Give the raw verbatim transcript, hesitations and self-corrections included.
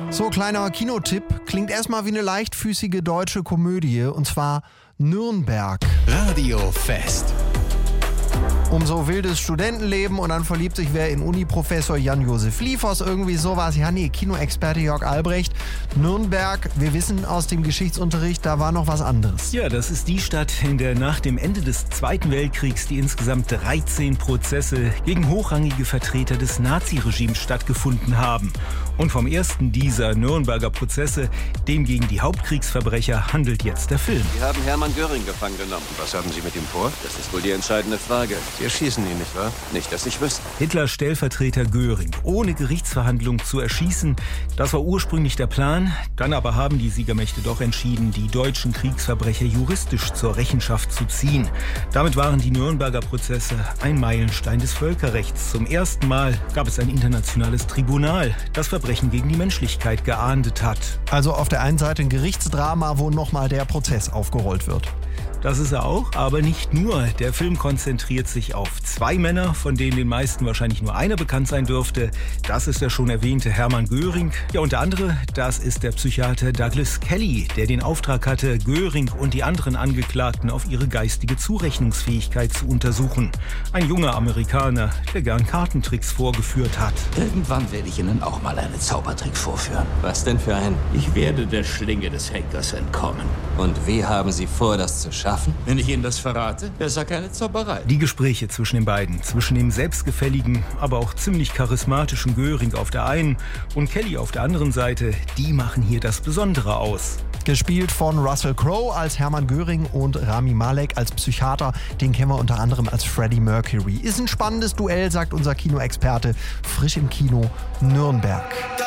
So, kleiner Kinotipp. Klingt erstmal wie eine leichtfüßige deutsche Komödie, und zwar Nürnberg. Radiofest. Um so wildes Studentenleben und dann verliebt sich wer in Uni-Professor Jan-Josef Liefers, irgendwie sowas. Ja, nee, Kinoexperte Jörg Albrecht. Nürnberg, wir wissen aus dem Geschichtsunterricht, da war noch was anderes. Ja, das ist die Stadt, in der nach dem Ende des Zweiten Weltkriegs die insgesamt dreizehn Prozesse gegen hochrangige Vertreter des Naziregimes stattgefunden haben. Und vom ersten dieser Nürnberger Prozesse, dem gegen die Hauptkriegsverbrecher, handelt jetzt der Film. Sie haben Hermann Göring gefangen genommen. Was haben Sie mit ihm vor? Das ist wohl die entscheidende Frage. Sie erschießen ihn, nicht wahr? Nicht, dass ich wüsste. Hitlers Stellvertreter Göring ohne Gerichtsverhandlung zu erschießen, das war ursprünglich der Plan. Dann aber haben die Siegermächte doch entschieden, die deutschen Kriegsverbrecher juristisch zur Rechenschaft zu ziehen. Damit waren die Nürnberger Prozesse ein Meilenstein des Völkerrechts. Zum ersten Mal gab es ein internationales Tribunal, das Verbrechen gegen die Menschlichkeit geahndet hat. Also auf der einen Seite ein Gerichtsdrama, wo nochmal der Prozess aufgerollt wird. Das ist er auch, aber nicht nur. Der Film konzentriert sich auf zwei Männer, von denen den meisten wahrscheinlich nur einer bekannt sein dürfte. Das ist der schon erwähnte Hermann Göring. Ja, und der andere, das ist der Psychiater Douglas Kelly, der den Auftrag hatte, Göring und die anderen Angeklagten auf ihre geistige Zurechnungsfähigkeit zu untersuchen. Ein junger Amerikaner, der gern Kartentricks vorgeführt hat. Irgendwann werde ich Ihnen auch mal einen Zaubertrick vorführen. Was denn für ein? Ich werde der Schlinge des Henkers entkommen. Und wie haben Sie vor, das zu schaffen? Wenn ich Ihnen das verrate, besser keine Zauberei. Die Gespräche zwischen den beiden, zwischen dem selbstgefälligen, aber auch ziemlich charismatischen Göring auf der einen und Kelly auf der anderen Seite, die machen hier das Besondere aus. Gespielt von Russell Crowe als Hermann Göring und Rami Malek als Psychiater. Den kennen wir unter anderem als Freddie Mercury. Ist ein spannendes Duell, sagt unser Kinoexperte. Frisch im Kino Nürnberg.